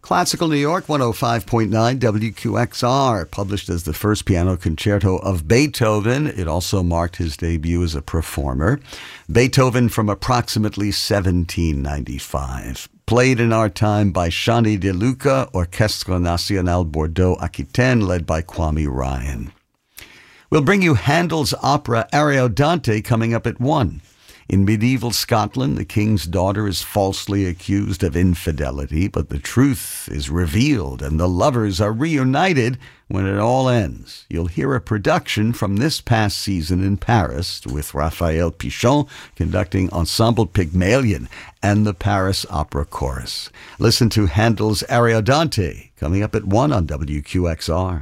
Classical New York, 105.9 WQXR, published as the first piano concerto of Beethoven. It also marked his debut as a performer. Beethoven from approximately 1795. Played in our time by Shani De Luca, Orchestre National Bordeaux-Aquitaine, led by Kwame Ryan. We'll bring you Handel's opera Ariodante coming up at 1. In medieval Scotland, the king's daughter is falsely accused of infidelity, but the truth is revealed and the lovers are reunited when it all ends. You'll hear a production from this past season in Paris with Raphael Pichon conducting Ensemble Pygmalion and the Paris Opera Chorus. Listen to Handel's Ariodante coming up at 1 on WQXR.